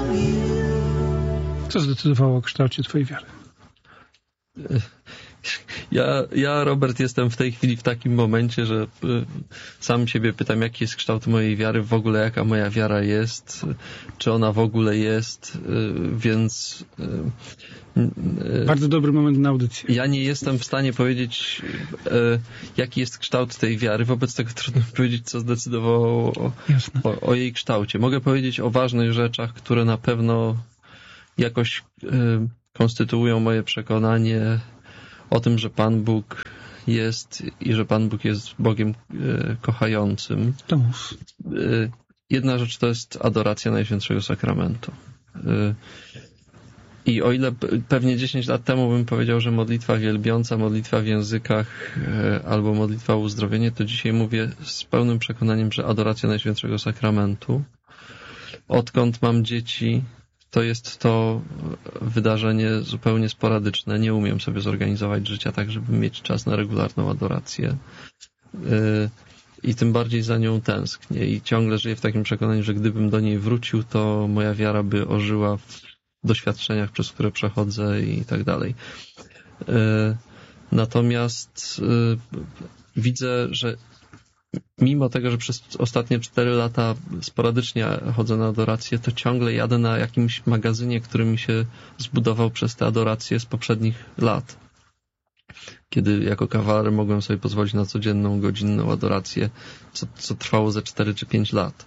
Co zdecydowało o kształcie twojej wiary? Ja, Robert, jestem w tej chwili w takim momencie, że sam siebie pytam, jaki jest kształt mojej wiary, w ogóle jaka moja wiara jest, czy ona w ogóle jest, więc... Bardzo dobry moment na audycję. Ja nie jestem w stanie powiedzieć, jaki jest kształt tej wiary, wobec tego trudno powiedzieć, co zdecydowało o jej kształcie. Mogę powiedzieć o ważnych rzeczach, które na pewno jakoś konstytuują moje przekonanie o tym, że Pan Bóg jest i że Pan Bóg jest Bogiem kochającym. To mów. Jedna rzecz to jest adoracja Najświętszego Sakramentu. I o ile pewnie 10 lat temu bym powiedział, że modlitwa wielbiąca, modlitwa w językach albo modlitwa o uzdrowienie, to dzisiaj mówię z pełnym przekonaniem, że adoracja Najświętszego Sakramentu. Odkąd mam dzieci, to jest to wydarzenie zupełnie sporadyczne. Nie umiem sobie zorganizować życia tak, żeby mieć czas na regularną adorację. I tym bardziej za nią tęsknię. I ciągle żyję w takim przekonaniu, że gdybym do niej wrócił, to moja wiara by ożyła w doświadczeniach, przez które przechodzę i tak dalej. Natomiast widzę, że mimo tego, że przez ostatnie 4 lata sporadycznie chodzę na adorację, to ciągle jadę na jakimś magazynie, który mi się zbudował przez te adoracje z poprzednich lat. Kiedy jako kawaler mogłem sobie pozwolić na codzienną, godzinną adorację, co trwało ze 4 czy 5 lat.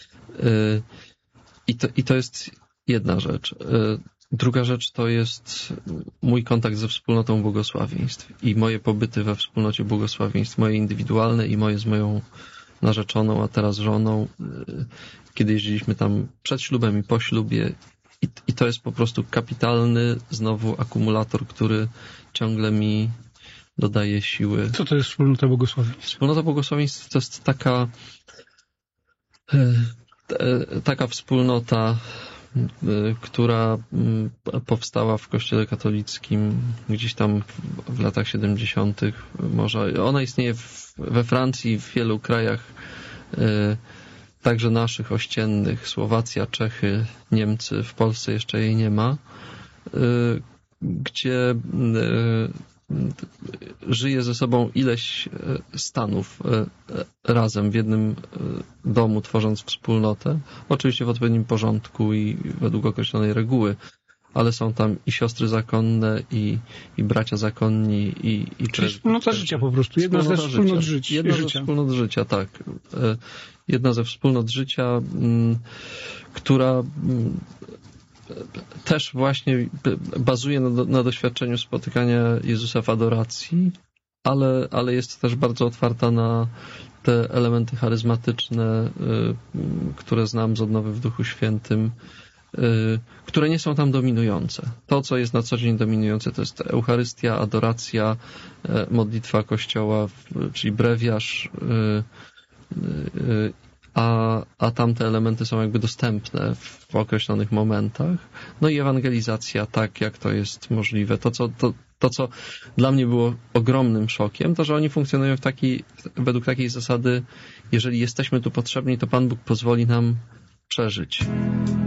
I to jest jedna rzecz. Druga rzecz to jest mój kontakt ze wspólnotą błogosławieństw i moje pobyty we wspólnocie błogosławieństw, moje indywidualne i moje z moją narzeczoną, a teraz żoną, kiedy jeździliśmy tam przed ślubem i po ślubie. I to jest po prostu kapitalny znowu akumulator, który ciągle mi dodaje siły. Co to jest wspólnota błogosławieństw? Wspólnota błogosławieństw to jest taka wspólnota, która powstała w Kościele katolickim gdzieś tam w latach 70. Może. Ona istnieje we Francji, w wielu krajach, także naszych ościennych, Słowacja, Czechy, Niemcy, w Polsce jeszcze jej nie ma, gdzie żyje ze sobą ileś stanów razem w jednym domu, tworząc wspólnotę. Oczywiście w odpowiednim porządku i według określonej reguły, ale są tam i siostry zakonne, i bracia zakonni, i czyli wspólnota życia po prostu. Jedna ze wspólnot życia. Jedna ze wspólnot życia, tak. Jedna ze wspólnot życia, która też właśnie bazuje na doświadczeniu spotykania Jezusa w adoracji, ale jest też bardzo otwarta na te elementy charyzmatyczne, które znam z odnowy w Duchu Świętym, które nie są tam dominujące. To, co jest na co dzień dominujące, to jest Eucharystia, adoracja, modlitwa Kościoła, czyli brewiarz, a tamte elementy są jakby dostępne w określonych momentach. No i ewangelizacja, tak jak to jest możliwe. To, co dla mnie było ogromnym szokiem, to, że oni funkcjonują według takiej zasady, jeżeli jesteśmy tu potrzebni, to Pan Bóg pozwoli nam przeżyć.